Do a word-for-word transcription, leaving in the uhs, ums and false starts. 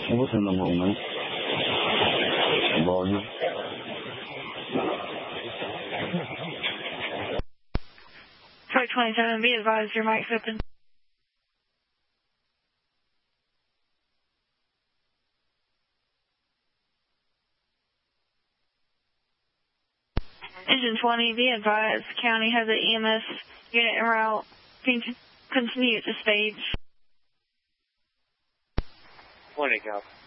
Within the moment. Volume. Flight twenty-seven, be advised your mic's open. Engine twenty, be advised, county has an E M S unit en route. Continue to stage. Morning, Cal.